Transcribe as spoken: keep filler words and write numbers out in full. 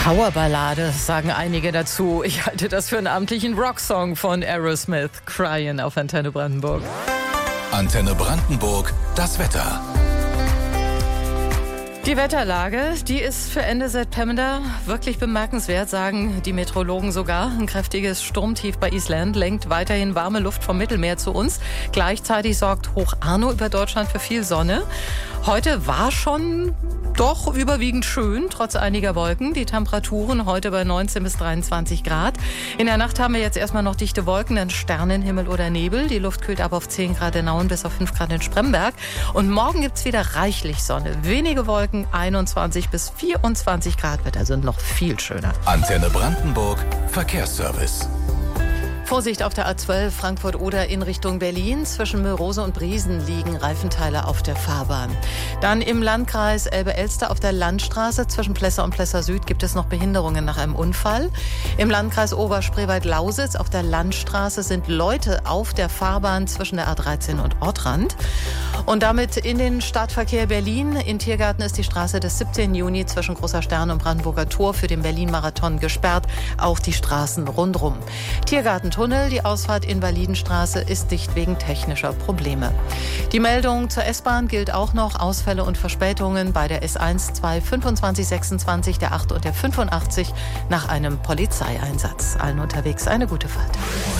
Trauerballade, sagen einige dazu. Ich halte das für einen amtlichen Rocksong von Aerosmith. Crying auf Antenne Brandenburg. Antenne Brandenburg, das Wetter. Die Wetterlage, die ist für Ende September wirklich bemerkenswert, sagen die Meteorologen sogar. Ein kräftiges Sturmtief bei Island lenkt weiterhin warme Luft vom Mittelmeer zu uns. Gleichzeitig sorgt Hoch Arno über Deutschland für viel Sonne. Heute war schon doch überwiegend schön, trotz einiger Wolken. Die Temperaturen heute bei neunzehn bis dreiundzwanzig Grad. In der Nacht haben wir jetzt erstmal noch dichte Wolken, dann Sternenhimmel oder Nebel. Die Luft kühlt ab auf zehn Grad in Nauen bis auf fünf Grad in Spremberg. Und morgen gibt's wieder reichlich Sonne. Wenige Wolken, einundzwanzig bis vierundzwanzig Grad wird also noch viel schöner. Antenne Brandenburg, Verkehrsservice. Vorsicht auf der A zwölf Frankfurt-Oder in Richtung Berlin. Zwischen Mölrose und Briesen liegen Reifenteile auf der Fahrbahn. Dann im Landkreis Elbe-Elster auf der Landstraße zwischen Plessa und Plessa Süd gibt es noch Behinderungen nach einem Unfall. Im Landkreis Oberspreewald-Lausitz auf der Landstraße sind Leute auf der Fahrbahn zwischen der A dreizehn und Ortrand. Und damit in den Stadtverkehr Berlin. In Tiergarten ist die Straße des siebzehnten Juni zwischen Großer Stern und Brandenburger Tor für den Berlin-Marathon gesperrt. Auch die Straßen rundrum. Tiergartentunnel, die Ausfahrt Invalidenstraße ist dicht wegen technischer Probleme. Die Meldung zur S-Bahn gilt auch noch. Ausfälle und Verspätungen bei der S eins, zwei, fünfundzwanzig, sechsundzwanzig, der acht und der fünfundachtzig nach einem Polizeieinsatz. Allen unterwegs eine gute Fahrt.